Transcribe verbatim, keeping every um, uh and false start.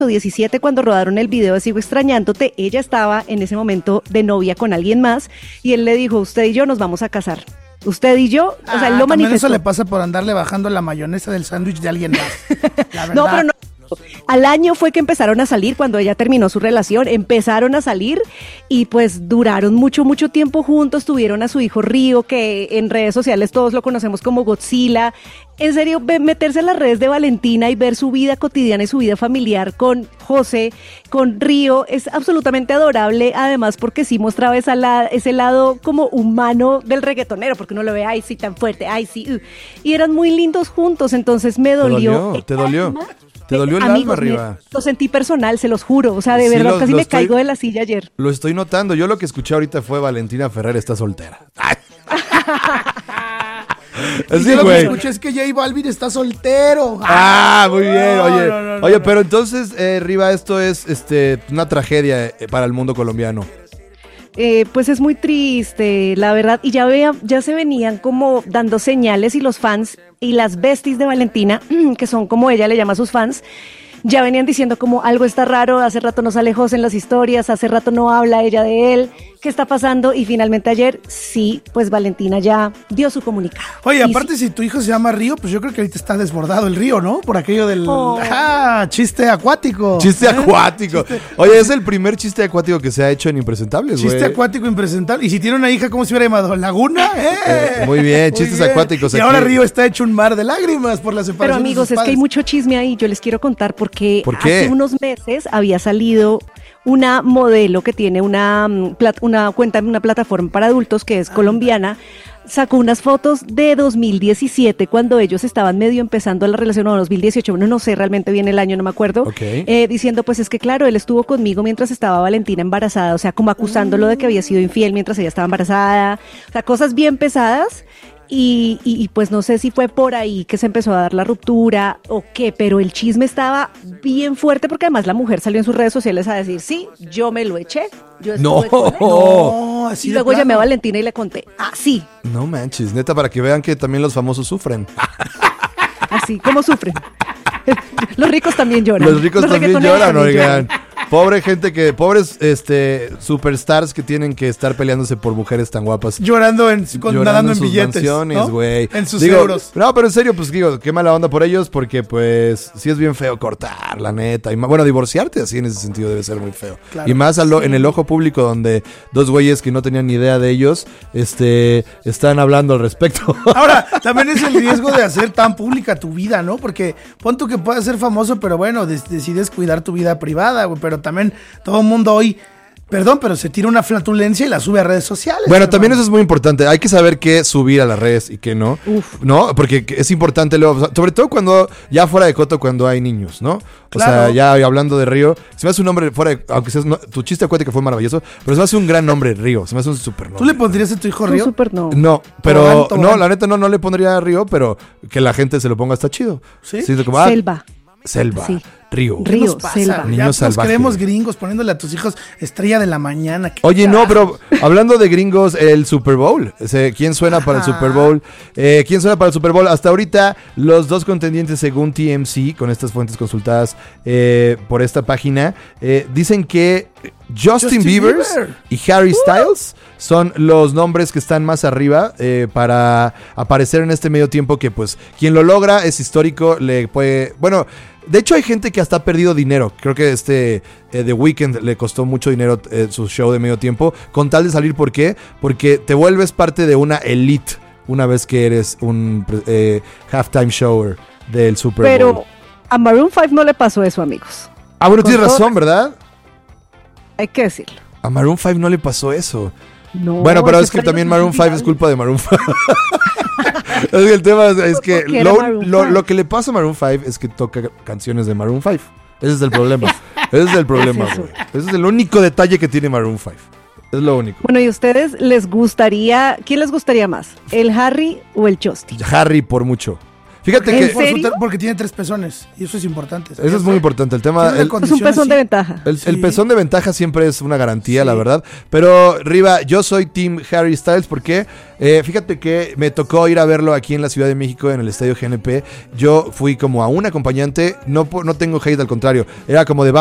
diecisiete, cuando rodaron el video de Sigo Extrañándote, ella estaba en ese momento de novia con alguien más y él le dijo, usted y yo nos vamos a casar. Usted y yo, o sea, ah, él lo manifestó. Eso le pasa por andarle bajando la mayonesa del sándwich de alguien más. La verdad. No, pero no. Al año fue que empezaron a salir, cuando ella terminó su relación, empezaron a salir y pues duraron mucho, mucho tiempo juntos, tuvieron a su hijo Río, que en redes sociales todos lo conocemos como Godzilla. En serio, meterse en las redes de Valentina y ver su vida cotidiana y su vida familiar con José, con Río, es absolutamente adorable, además porque sí mostraba esa la, ese lado como humano del reggaetonero, porque uno lo ve, ay sí, tan fuerte, ay sí, uh. y eran muy lindos juntos, entonces me dolió. ¿Te dolió? ¿Te dolió? ¿Te dolió el Amigos, alma arriba? Me, lo sentí personal, se los juro. O sea, de sí, verdad, lo, casi lo me estoy, caigo de la silla ayer. Lo estoy notando. Yo lo que escuché ahorita fue Valentina Ferrer está soltera. Así, yo lo que escuché es que J Balvin está soltero. Ah, muy bien. Oye, no, no, no, oye, no. pero entonces, eh, Riva, esto es este, una tragedia para el mundo colombiano. Eh, pues es muy triste, la verdad, y ya vean, ya se venían como dando señales y los fans y las besties de Valentina, que son como ella le llama a sus fans, ya venían diciendo como algo está raro, hace rato no sale José en las historias, hace rato no habla ella de él, ¿qué está pasando? Y finalmente ayer, sí, pues Valentina ya dio su comunicado. Oye, aparte si tu hijo se llama Río, pues yo creo que ahorita está desbordado el río, ¿no? Por aquello del oh. ah, chiste acuático. Chiste acuático. Chiste... Oye, es el primer chiste acuático que se ha hecho en Impresentables, güey. Chiste acuático impresentable. Y si tiene una hija, ¿cómo se hubiera llamado? ¿Laguna? ¡Eh! eh muy bien, muy chistes bien. acuáticos. Y aquí. ahora Río está hecho un mar de lágrimas por la separación. Pero amigos, de sus es que hay mucho chisme ahí, yo les quiero contar porque ¿Por qué? hace unos meses había salido una modelo que tiene una, una cuenta en una plataforma para adultos que es colombiana, sacó unas fotos de dos mil diecisiete cuando ellos estaban medio empezando la relación, o dos mil dieciocho, bueno, no sé realmente bien el año, no me acuerdo, okay. eh, diciendo pues es que claro, él estuvo conmigo mientras estaba Valentina embarazada, o sea, como acusándolo de que había sido infiel mientras ella estaba embarazada, o sea, cosas bien pesadas. Y, y, y pues no sé si fue por ahí que se empezó a dar la ruptura o qué, pero el chisme estaba bien fuerte porque además la mujer salió en sus redes sociales a decir, sí, yo me lo eché, yo estuve no, con él. no, así y luego llamé a Valentina y le conté, así. No manches, neta, para que vean que también los famosos sufren. Así, ¿cómo sufren? Los ricos también lloran. Los ricos Los también lloran, también oigan. Lloran. Pobre gente que, pobres este superstars que tienen que estar peleándose por mujeres tan guapas. Llorando en, con, llorando nadando en, en sus billetes, mansiones, güey. ¿no? En sus digo, euros. No, pero en serio, pues digo, qué mala onda por ellos, porque pues sí es bien feo cortar, la neta. Y bueno, divorciarte así en ese sentido debe ser muy feo. Claro. Y más al, sí. en el ojo público donde dos güeyes que no tenían ni idea de ellos, este, están hablando al respecto. Ahora, también es el riesgo de hacer tan pública tu vida, ¿no? Porque pon tú que puedas ser famoso, pero bueno, des- decides cuidar tu vida privada, güey. Pero también todo el mundo hoy, perdón, pero se tira una flatulencia y la sube a redes sociales. Bueno, hermano. También eso es muy importante. Hay que saber qué subir a las redes y qué no. Uf. ¿No? Porque es importante luego, sobre todo cuando, ya fuera de coto, cuando hay niños, ¿no? O claro. sea, ya hablando de Río, se me hace un nombre fuera de, aunque seas, no, tu chiste acuático fue maravilloso, pero se me hace un gran nombre, Río. Se me hace un super nombre. ¿Tú le pondrías a tu hijo Río? Super no. No, pero, Tobán, Tobán. no, la neta no, no le pondría Río, pero que la gente se lo ponga está chido. ¿Sí? sí como, ah, Selva. Selva, sí. Río. Río, selva. Niños ya salvajes. Nos queremos gringos poniéndole a tus hijos estrella de la mañana. Oye, no, pero hablando de gringos, el Super Bowl. ¿Quién suena Ajá. para el Super Bowl? Eh, ¿Quién suena para el Super Bowl? Hasta ahorita, los dos contendientes, según T M Z, con estas fuentes consultadas eh, por esta página, eh, dicen que Justin, Justin Bieber y Harry Styles uh. son los nombres que están más arriba eh, para aparecer en este medio tiempo que, pues, quien lo logra es histórico, le puede... Bueno... De hecho, hay gente que hasta ha perdido dinero. Creo que este eh, The Weeknd le costó mucho dinero eh, su show de medio tiempo, con tal de salir. ¿Por qué? Porque te vuelves parte de una elite una vez que eres un eh, halftime shower del Super Bowl. Pero a Maroon cinco no le pasó eso, amigos. Ah, bueno, tienes razón, ¿verdad? Hay que decirlo. A Maroon cinco no le pasó eso. No, bueno, pero es que también Maroon cinco es culpa de Maroon cinco. Es que el tema es que lo, lo, lo que le pasa a Maroon cinco es que toca canciones de Maroon cinco. Ese es el problema. Ese es el problema, güey. Ese es el único detalle que tiene Maroon cinco. Es lo único. Bueno, ¿y ustedes les gustaría, quién les gustaría más? ¿El Harry o el Justin? Harry por mucho. Fíjate ¿En que... Por su serio? ter- porque tiene tres pezones. Y eso es importante. Eso es muy importante. El tema... Tiene una el- condición Es un pezón así. de ventaja. El, el Sí. pezón de ventaja siempre es una garantía, Sí. la verdad. Pero, Riva, yo soy Team Harry Styles porque eh, fíjate que me tocó ir a verlo aquí en la Ciudad de México, en el Estadio G N P. Yo fui como a un acompañante, no, po- no tengo hate, al contrario. Era como de